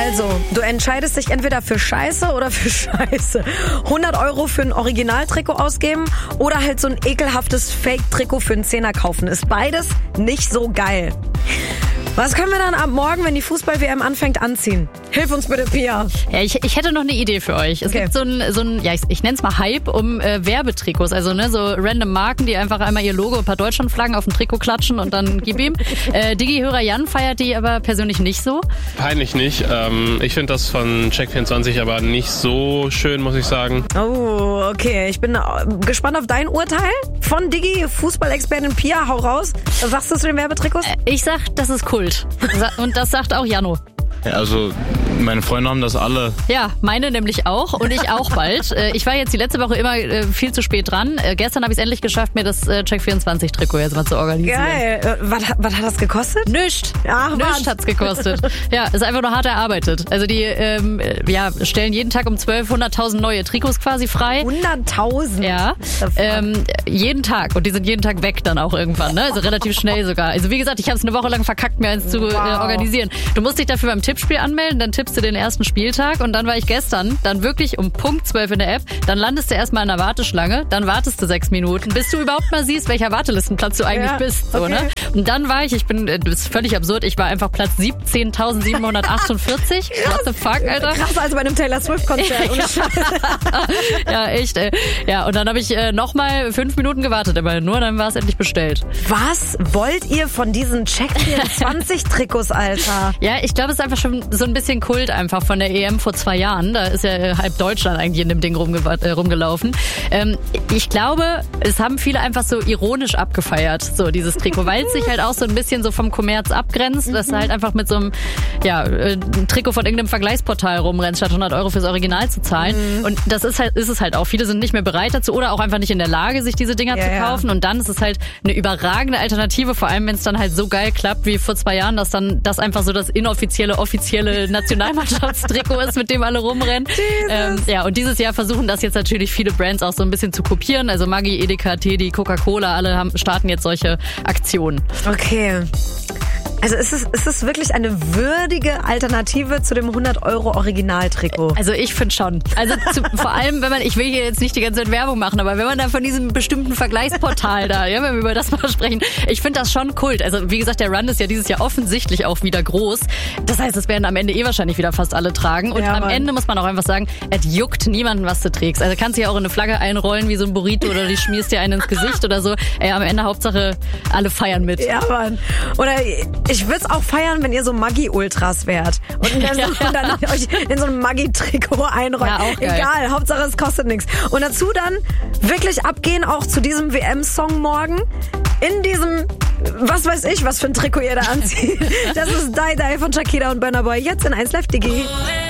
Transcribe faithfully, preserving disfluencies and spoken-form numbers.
Also, du entscheidest dich entweder für Scheiße oder für Scheiße. hundert Euro für ein Originaltrikot ausgeben oder halt so ein ekelhaftes Fake-Trikot für einen Zehner kaufen. Ist beides nicht so geil. Was können wir dann ab morgen, wenn die Fußball-W M anfängt, anziehen? Hilf uns bitte, Pia. Ja, ich, ich hätte noch eine Idee für euch. Es Okay. gibt so ein, so ein ja, ich, ich nenne es mal Hype um äh, Werbetrikots. Also ne, so random Marken, die einfach einmal ihr Logo, ein paar Deutschlandflaggen auf ein Trikot klatschen und dann gib ihm. Äh, Digi-Hörer Jan feiert die aber persönlich nicht so. Peinlich nicht. Ähm, ich finde das von Check vierundzwanzig aber nicht so schön, muss ich sagen. Oh, okay. Ich bin äh, gespannt auf dein Urteil. Von Digi, Fußballexpertin Pia, hau raus. Was sagst du zu den Werbetrikots? Ich sag, das ist Kult. Sa- Und das sagt auch Jano. Ja, also meine Freunde haben das alle. Ja, meine nämlich auch und ich auch bald. Äh, Ich war jetzt die letzte Woche immer äh, viel zu spät dran. Äh, Gestern habe ich es endlich geschafft, mir das äh, Check vierundzwanzig Trikot jetzt mal zu organisieren. Geil. Äh, was, was hat das gekostet? Nischt. Ach, was? Nischt hat's gekostet. Ja, ist einfach nur hart erarbeitet. Also die ähm, ja, stellen jeden Tag um zwölf, hunderttausend neue Trikots quasi frei. hunderttausend? Ja, What the fuck? ähm, jeden Tag. Und die sind jeden Tag weg dann auch irgendwann, ne? Also relativ schnell sogar. Also wie gesagt, ich habe es eine Woche lang verkackt, mir eins zu äh, Wow. organisieren. Du musst dich dafür beim Tippspiel anmelden, dann tippst du den ersten Spieltag und dann war ich gestern dann wirklich um Punkt zwölf in der App. Dann landest du erstmal in der Warteschlange, dann wartest du sechs Minuten, bis du überhaupt mal siehst, welcher Wartelistenplatz du eigentlich Ja, bist. So, okay. ne? Und dann war ich, ich bin, das ist völlig absurd, ich war einfach Platz siebzehntausendsiebenhundertachtundvierzig. What the fuck, Alter? Krasser als bei einem Taylor Swift-Konzert. Ohne Scheiß. Ja, echt, ey. Ja, und dann habe ich äh, nochmal fünf Minuten gewartet, immerhin nur, dann war es endlich bestellt. Was wollt ihr von diesen Check vierundzwanzig-Trikots, Alter? Ja, ich glaube, es ist einfach schon so ein bisschen Kult einfach von der E M vor zwei Jahren. Da ist ja äh, halb Deutschland eigentlich in dem Ding rumge äh, rumgelaufen. Ähm, ich glaube, es haben viele einfach so ironisch abgefeiert, so dieses Trikot, weil es sich halt auch so ein bisschen so vom Kommerz abgrenzt, dass du halt einfach mit so einem ja, äh, ein Trikot von irgendeinem Vergleichsportal rumrennst, statt hundert Euro fürs Original zu zahlen. Mhm. Und das ist halt, ist es halt auch. Viele sind nicht mehr bereit dazu oder auch einfach nicht in der Lage, sich diese Dinger Ja, zu ja. kaufen. Und dann ist es halt eine überragende Alternative, vor allem wenn es dann halt so geil klappt wie vor zwei Jahren, dass dann das einfach so das inoffizielle, offizielle Nationalmannschaftstrikot ist, mit dem alle rumrennen. Ähm, ja, und dieses Jahr versuchen das jetzt natürlich viele Brands auch so ein bisschen zu kopieren. Also Maggi, Edeka, Teddy, Coca-Cola, alle haben, starten jetzt solche Aktionen. Okay. Also ist es, ist es wirklich eine würdige Alternative zu dem hundert Euro Originaltrikot? Also ich finde schon. Also zu, vor allem, wenn man, ich will hier jetzt nicht die ganze Zeit Werbung machen, aber wenn man da von diesem bestimmten Vergleichsportal da, ja, wenn wir über das mal sprechen, ich finde das schon Kult. Also wie gesagt, der Run ist ja dieses Jahr offensichtlich auch wieder groß. Das heißt, es werden am Ende eh wahrscheinlich wieder fast alle tragen. Und Ja, am Mann. Ende muss man auch einfach sagen, es juckt niemanden, was du trägst. Also kannst du ja auch in eine Flagge einrollen wie so ein Burrito oder die schmierst dir einen ins Gesicht oder so. Ey, am Ende Hauptsache, alle feiern mit. Ja, Mann. Oder ich würde es auch feiern, wenn ihr so Maggi-Ultras wärt. Und dann, Ja. so, und dann euch in so ein Maggi-Trikot einrollt. Ja, auch geil. Egal, Hauptsache es kostet nichts. Und dazu dann wirklich abgehen, auch zu diesem W M-Song morgen. In diesem, was weiß ich, was für ein Trikot ihr da anzieht. Das ist Die Die von Shakira und Burna Boy. Jetzt in eins Live Digi.